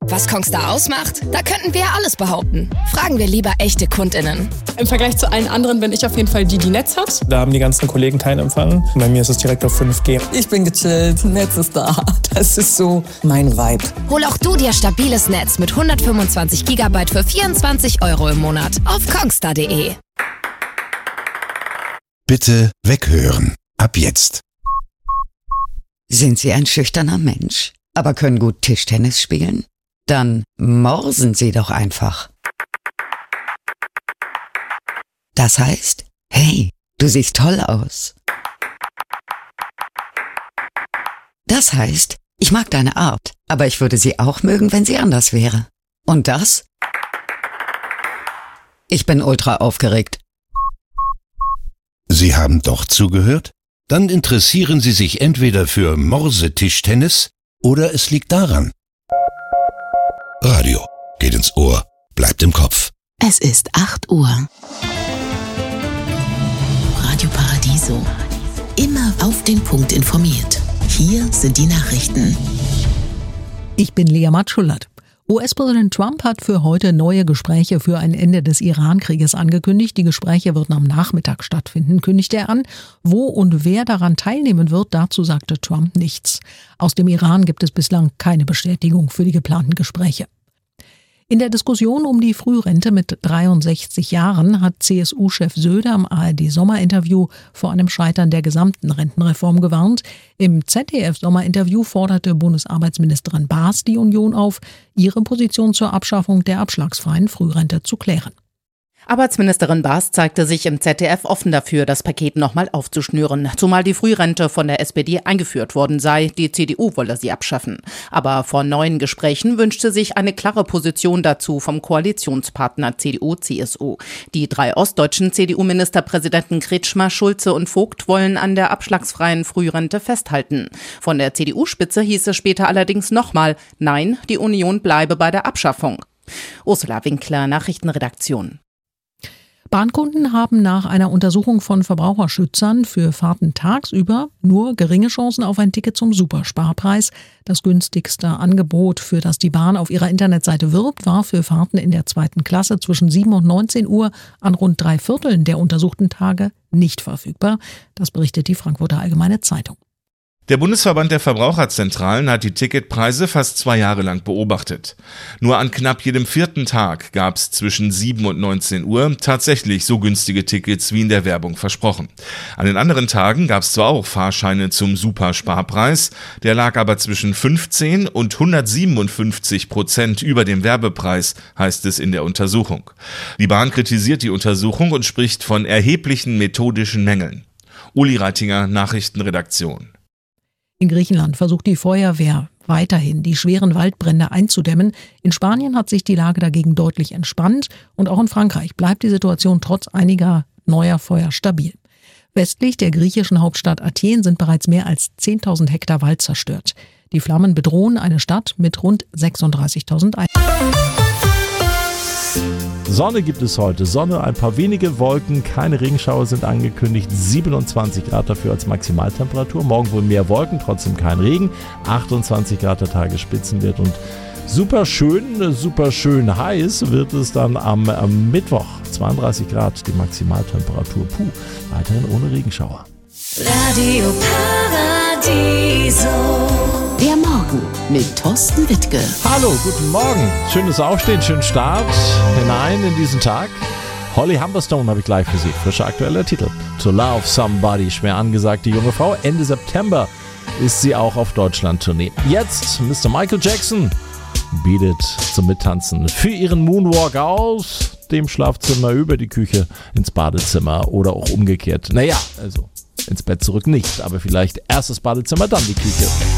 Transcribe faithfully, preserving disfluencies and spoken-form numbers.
Was Kongstar ausmacht? Da könnten wir alles behaupten. Fragen wir lieber echte KundInnen. Im Vergleich zu allen anderen bin ich auf jeden Fall die, die Netz hat. Da haben die ganzen Kollegen keinen Empfang. Bei mir ist es direkt auf fünf G. Ich bin gechillt, Netz ist da. Das ist so mein Vibe. Hol auch du dir stabiles Netz mit hundertfünfundzwanzig Gigabyte für vierundzwanzig Euro im Monat auf kongstar punkt de. Bitte weghören. Ab jetzt. Sind Sie ein schüchterner Mensch, aber können gut Tischtennis spielen? Dann morsen Sie doch einfach. Das heißt, hey, du siehst toll aus. Das heißt, ich mag deine Art, aber ich würde sie auch mögen, wenn sie anders wäre. Und das? Ich bin ultra aufgeregt. Sie haben doch zugehört? Dann interessieren Sie sich entweder für Morsetischtennis oder es liegt daran. Radio geht ins Ohr, bleibt im Kopf. Es ist acht Uhr. Radio Paradiso. Immer auf den Punkt informiert. Hier sind die Nachrichten. Ich bin Lea Matschulat. U S-Präsident Trump hat für heute neue Gespräche für ein Ende des Iran-Krieges angekündigt. Die Gespräche würden am Nachmittag stattfinden, kündigte er an. Wo und wer daran teilnehmen wird, dazu sagte Trump nichts. Aus dem Iran gibt es bislang keine Bestätigung für die geplanten Gespräche. In der Diskussion um die Frührente mit dreiundsechzig Jahren hat C S U-Chef Söder im A R D-Sommerinterview vor einem Scheitern der gesamten Rentenreform gewarnt. Im Z D F-Sommerinterview forderte Bundesarbeitsministerin Baas die Union auf, ihre Position zur Abschaffung der abschlagsfreien Frührente zu klären. Arbeitsministerin Baas zeigte sich im Z D F offen dafür, das Paket nochmal aufzuschnüren, zumal die Frührente von der S P D eingeführt worden sei. Die C D U wolle sie abschaffen. Aber vor neuen Gesprächen wünschte sich eine klare Position dazu vom Koalitionspartner C D U C S U. Die drei ostdeutschen C D U-Ministerpräsidenten Kretschmer, Schulze und Vogt wollen an der abschlagsfreien Frührente festhalten. Von der C D U-Spitze hieß es später allerdings nochmal, nein, die Union bleibe bei der Abschaffung. Ursula Winkler, Nachrichtenredaktion. Bahnkunden haben nach einer Untersuchung von Verbraucherschützern für Fahrten tagsüber nur geringe Chancen auf ein Ticket zum Supersparpreis. Das günstigste Angebot, für das die Bahn auf ihrer Internetseite wirbt, war für Fahrten in der zweiten Klasse zwischen sieben und neunzehn Uhr an rund drei Vierteln der untersuchten Tage nicht verfügbar. Das berichtet die Frankfurter Allgemeine Zeitung. Der Bundesverband der Verbraucherzentralen hat die Ticketpreise fast zwei Jahre lang beobachtet. Nur an knapp jedem vierten Tag gab es zwischen sieben und neunzehn Uhr tatsächlich so günstige Tickets wie in der Werbung versprochen. An den anderen Tagen gab es zwar auch Fahrscheine zum Supersparpreis, der lag aber zwischen fünfzehn und hundertsiebenundfünfzig Prozent über dem Werbepreis, heißt es in der Untersuchung. Die Bahn kritisiert die Untersuchung und spricht von erheblichen methodischen Mängeln. Uli Reitinger, Nachrichtenredaktion. In Griechenland versucht die Feuerwehr weiterhin, die schweren Waldbrände einzudämmen. In Spanien hat sich die Lage dagegen deutlich entspannt und auch in Frankreich bleibt die Situation trotz einiger neuer Feuer stabil. Westlich der griechischen Hauptstadt Athen sind bereits mehr als zehntausend Hektar Wald zerstört. Die Flammen bedrohen eine Stadt mit rund sechsunddreißigtausend Einwohnern. Sonne gibt es heute. Sonne, ein paar wenige Wolken, keine Regenschauer sind angekündigt. siebenundzwanzig Grad dafür als Maximaltemperatur. Morgen wohl mehr Wolken, trotzdem kein Regen. achtundzwanzig Grad der Tagesspitzenwert und super schön, super schön heiß wird es dann am, am Mittwoch. zweiunddreißig Grad die Maximaltemperatur. Puh, weiterhin ohne Regenschauer. Radio Paradiso. Der Morgen mit Thorsten Wittke. Hallo, guten Morgen. Schönes Aufstehen, schönen Start hinein in diesen Tag. Holly Humberstone habe ich gleich für Sie. Frischer aktueller Titel. To Love Somebody. Schwer angesagt, die junge Frau. Ende September ist sie auch auf Deutschland-Tournee. Jetzt Mister Michael Jackson bietet zum Mittanzen für ihren Moonwalk aus dem Schlafzimmer über die Küche ins Badezimmer oder auch umgekehrt. Naja, also ins Bett zurück nicht, aber vielleicht erst das Badezimmer, dann die Küche.